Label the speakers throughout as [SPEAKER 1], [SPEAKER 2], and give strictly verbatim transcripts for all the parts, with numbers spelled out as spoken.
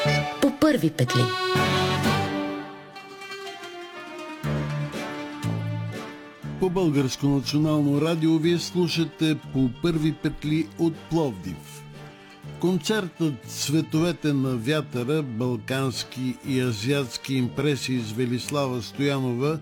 [SPEAKER 1] По първи петли.
[SPEAKER 2] По Българско национално радио вие слушате По първи петли от Пловдив. Концертът "Цветовете на вятъра", балкански и азиатски импресии с Велислава Стоянова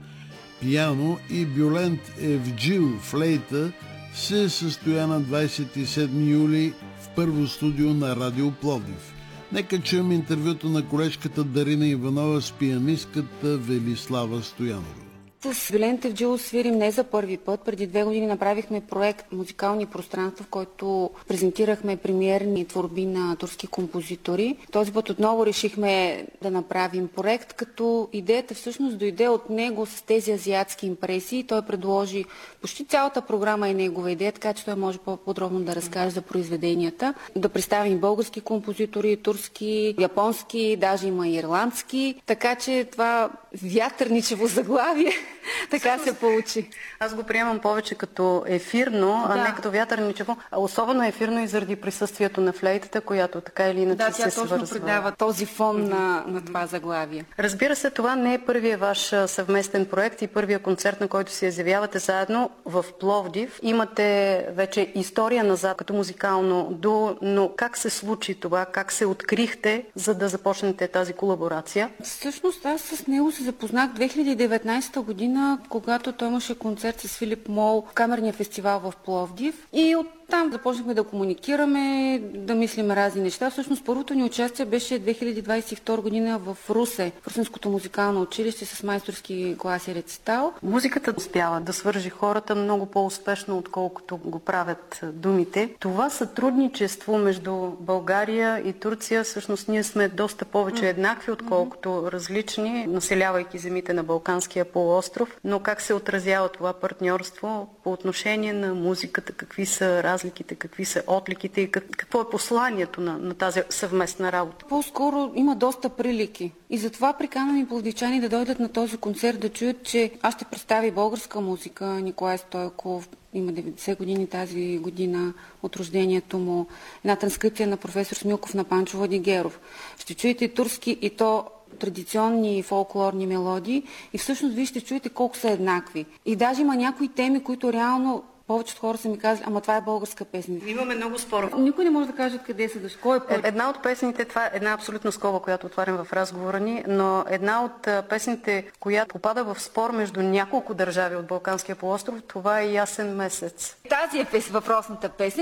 [SPEAKER 2] пиано и Бюлент Евджил флейта се състоя на двадесет и седми юли в първо студио на Радио Пловдив. Нека чуем интервюто на колежката Дарина Иванова с пианистката Велислава Стоянова.
[SPEAKER 3] С Бюлент Евджил свирим не за първи път. Преди две години направихме проект "Музикални пространства", в който презентирахме премиерни творби на турски композитори. Този път отново решихме да направим проект, като идеята всъщност дойде от него с тези азиатски импресии. Той предложи почти цялата програма е негова идея, така че той може по-подробно да разкаже за произведенията. Да представим български композитори, турски, японски, даже има и ирландски. Така че това вятърничево заглавие така се получи.
[SPEAKER 4] Аз го приемам повече като ефирно, да, а не като вятърничево. Особено ефирно и заради присъствието на флейтата, която така или иначе
[SPEAKER 3] да,
[SPEAKER 4] се свързва.
[SPEAKER 3] Да, тя точно придава този фон mm-hmm. на, на това заглавие.
[SPEAKER 4] Разбира се, това не е първият ваш съвместен проект и първия концерт, на който се изявявате заедно в Пловдив. Имате вече история назад като музикално дуо, но как се случи това? Как се открихте, за да започнете тази колаборация?
[SPEAKER 3] Всъщност аз с него се запознах две хиляди и деветнадесета година, когато той имаше концерт с Филип Мол в Камерния фестивал в Пловдив и от там започнахме да комуникираме, да мислим разни неща. Всъщност първото ни участие беше две хиляди двадесет и втора година в Русе, в Русенското музикално училище с майсторски клас и рецитал.
[SPEAKER 4] Музиката успява да свържи хората много по-успешно, отколкото го правят думите. Това сътрудничество между България и Турция, всъщност ние сме доста повече еднакви, отколкото различни, населявайки земите на Балканския полуостров. Но как се отразява това партньорство по отношение на музиката? Какви са разликите, какви са отликите и какво е посланието на, на тази съвместна работа?
[SPEAKER 3] По-скоро има доста прилики. И затова приканвам и пловдивчани да дойдат на този концерт, да чуят, че аз ще представя българска музика. Николай Стойков има деветдесет години тази година от рождението му. Една транскрипция на професор Смилков на Панчо Владигеров. Ще чуете турски и то традиционни фолклорни мелодии и всъщност вие ще чуете колко са еднакви. И даже има някои теми, които реално повечето хора са ми казали, ама това е българска песен.
[SPEAKER 4] Имаме много спорове.
[SPEAKER 3] Никой не може да каже откъде са дошли. Кой е първи?
[SPEAKER 4] Една от песните, това е една абсолютна скоба, която отварям в разговора ни, но една от песните, която попада в спор между няколко държави от Балканския полуостров, това е "Ясен месец".
[SPEAKER 3] Тази е въпросната песен.